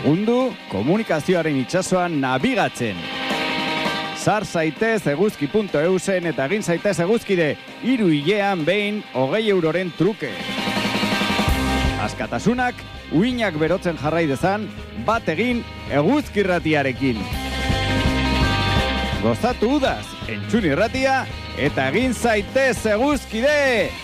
Lagundu komunikazioaren itsasoan nabigatzen. Sar zaitez eguzki.eusen eta egin zaitez eguzkide 3 hilean behin 20 euroren truke. Askatasunak uinak berotzen jarrai dezan, bat egin Eguzki Irratiarekin. Gozatu udaz, entzun irratia eta egin zaitez eguzkide!